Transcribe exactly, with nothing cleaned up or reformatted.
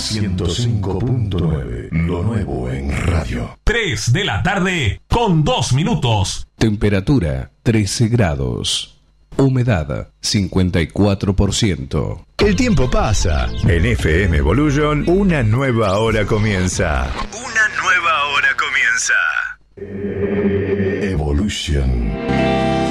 ciento cinco punto nueve. Lo nuevo en radio. tres de la tarde con dos minutos. Temperatura trece grados. Humedad cincuenta y cuatro por ciento. El tiempo pasa. En F M Evolution, una nueva hora comienza. Una nueva hora comienza. Evolution.